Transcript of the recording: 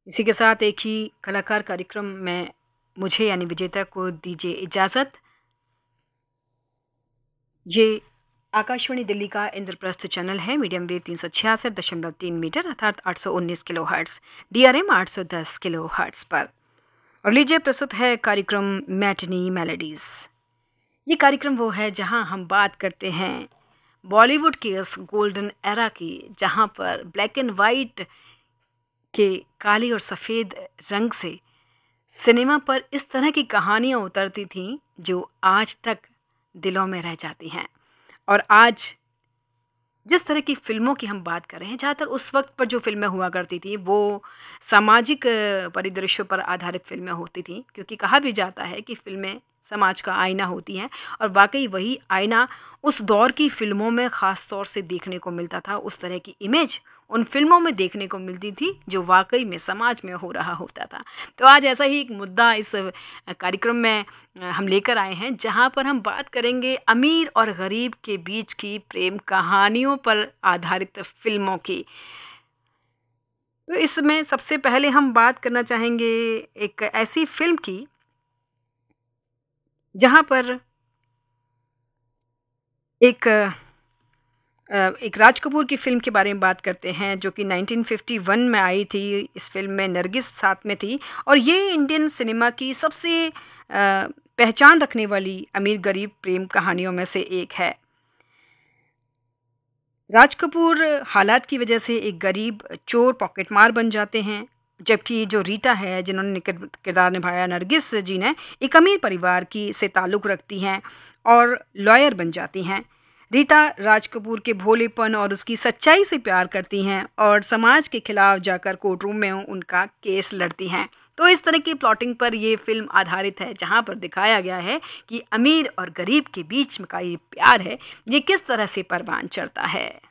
इसी के साथ एक ही कलाकार कार्यक्रम में मुझे यानी विजेता को दीजिए इजाज़त। ये आकाशवाणी दिल्ली का इंद्रप्रस्थ चैनल है, मीडियम वेव 366.3 मीटर अर्थात 819 kilo hertz, DRM 810 kilo hertz पर। और लीजिए प्रस्तुत है कार्यक्रम मैटिनी मेलोडीज़। ये कार्यक्रम वो है जहां हम बात करते हैं बॉलीवुड के उस गोल्डन एरा की, जहां पर ब्लैक एंड वाइट के काली और सफ़ेद रंग से सिनेमा पर इस तरह की कहानियाँ उतरती थीं जो आज तक दिलों में रह जाती हैं। और आज जिस तरह की फ़िल्मों की हम बात कर रहे हैं, ज़्यादातर उस वक्त पर जो फ़िल्में हुआ करती थी वो सामाजिक परिदृश्यों पर आधारित फ़िल्में होती थीं, क्योंकि कहा भी जाता है कि फ़िल्में समाज का आईना होती हैं। और वाकई वही आईना उस दौर की फ़िल्मों में ख़ास तौर से देखने को मिलता था। उस तरह की इमेज उन फ़िल्मों में देखने को मिलती थी जो वाकई में समाज में हो रहा होता था। तो आज ऐसा ही एक मुद्दा इस कार्यक्रम में हम लेकर आए हैं, जहां पर हम बात करेंगे अमीर और गरीब के बीच की प्रेम कहानियों पर आधारित फ़िल्मों की। तो इसमें सबसे पहले हम बात करना चाहेंगे एक ऐसी फ़िल्म की जहां पर एक एक राज कपूर की फ़िल्म के बारे में बात करते हैं, जो कि 1951 में आई थी। इस फ़िल्म में नरगिस साथ में थी और ये इंडियन सिनेमा की सबसे पहचान रखने वाली अमीर-गरीब प्रेम कहानियों में से एक है। राज कपूर हालात की वजह से एक गरीब चोर पॉकेटमार बन जाते हैं, जबकि जो रीटा है, जिन्होंने किरदार निभाया नरगिस जी ने, एक अमीर परिवार की से ताल्लुक़ रखती हैं और लॉयर बन जाती हैं। रीता राज कपूर के भोलेपन और उसकी सच्चाई से प्यार करती हैं और समाज के खिलाफ जाकर कोर्ट रूम में उनका केस लड़ती हैं। तो इस तरह की प्लॉटिंग पर ये फ़िल्म आधारित है, जहाँ पर दिखाया गया है कि अमीर और गरीब के बीच में का ये प्यार है, ये किस तरह से परवान चढ़ता है।